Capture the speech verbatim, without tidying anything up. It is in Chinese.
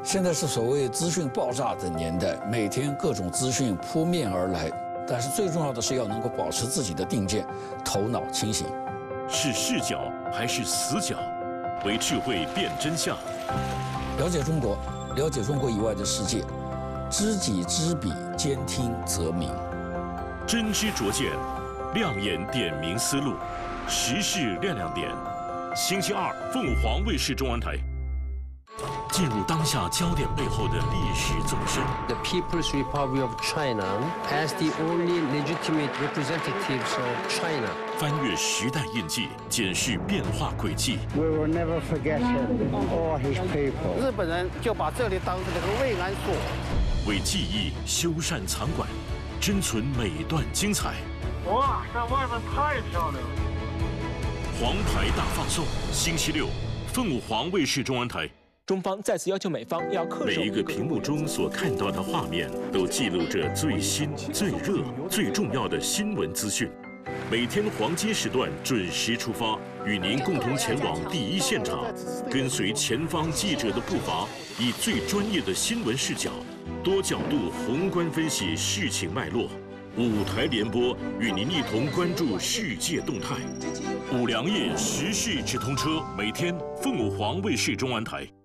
现在是所谓资讯爆炸的年代，每天各种资讯扑面而来，但是最重要的是要能够保持自己的定见，头脑清醒。 是视角还是死角？为智慧辨真相。 了解中国，了解中国以外的世界，知己知彼，兼听则明。 真知灼见，亮眼点明思路，时事亮亮点。星期二，凤凰卫视中文台。进入当下焦点背后的历史纵深。 The People's Republic of China as the only legitimate representatives of China. 翻越时代印记，检视变化轨迹。 We will never forget him or his people. 日本人就把这里当成了个慰安所。 为记忆修缮藏馆，珍存每段精彩。 哇，这外面太漂亮了！ 黄牌大放送，星期六，凤凰卫视中文台。 中方再次要求美方要恪守。 每一个屏幕中所看到的画面，都记录着最新、最热、最重要的新闻资讯。每天黄金时段准时出发，与您共同前往第一现场，跟随前方记者的步伐，以最专业的新闻视角，多角度宏观分析事情脉络。五台联播，与您一同关注世界动态。五粮液时事直通车，每天凤凰卫视中文台。